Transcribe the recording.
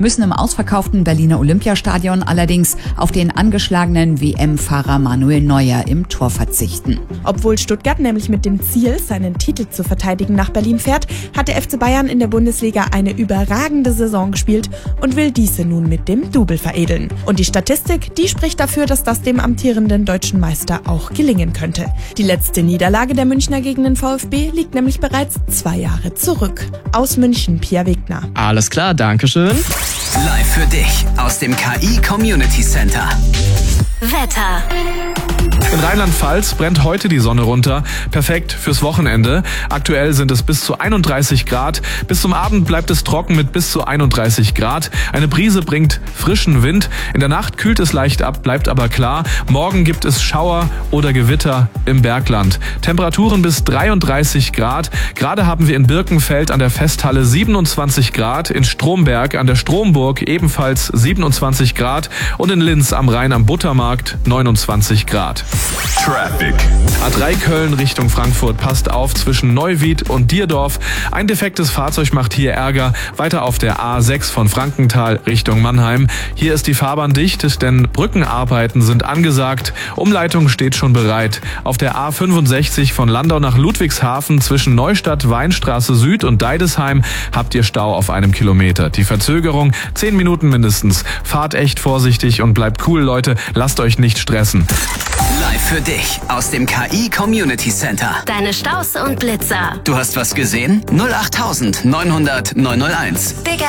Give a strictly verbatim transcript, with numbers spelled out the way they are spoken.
müssen im ausverkauften Berliner Olympiastadion allerdings auf den angeschlagenen W M-Fahrer Manuel Neuer im Tor verzichten. Obwohl Stuttgart nämlich mit dem Ziel, seinen Titel zu verteidigen, nach Berlin fährt, hat der F C Bayern in der Bundesliga eine überragende Saison gespielt und will diese nun mit dem Double veredeln. Und die Statistik, die spricht dafür, dass das dem amtierenden deutschen Meister auch gelingen könnte. Die letzte Niederlage der Münchner gegen den VfB liegt nämlich bereits zwei Jahre zurück. Aus München, Pia Wegner. Alles klar, dankeschön. Live für dich aus dem K I Community Center. Wetter. In Rheinland-Pfalz brennt heute die Sonne runter. Perfekt fürs Wochenende. Aktuell sind es bis zu einunddreißig Grad. Bis zum Abend bleibt es trocken mit bis zu einunddreißig Grad. Eine Brise bringt frischen Wind. In der Nacht kühlt es leicht ab, bleibt aber klar. Morgen gibt es Schauer oder Gewitter im Bergland. Temperaturen bis dreiunddreißig Grad. Gerade haben wir in Birkenfeld an der Festhalle siebenundzwanzig Grad. In Stromberg an der Stromburg ebenfalls siebenundzwanzig Grad. Und in Linz am Rhein am Buttermarkt neunundzwanzig Grad. Traffic. A drei Köln Richtung Frankfurt, passt auf zwischen Neuwied und Dierdorf. Ein defektes Fahrzeug macht hier Ärger. Weiter auf der A sechs von Frankenthal Richtung Mannheim. Hier ist die Fahrbahn dicht, denn Brückenarbeiten sind angesagt. Umleitung steht schon bereit. Auf der A fünfundsechzig von Landau nach Ludwigshafen zwischen Neustadt, Weinstraße Süd und Deidesheim habt ihr Stau auf einem Kilometer. Die Verzögerung zehn Minuten mindestens. Fahrt echt vorsichtig und bleibt cool, Leute. Lasst euch nicht stressen. Live für dich aus dem K I Community Center. Deine Staus und Blitzer. Du hast was gesehen? null acht neun null null neun null eins. Digga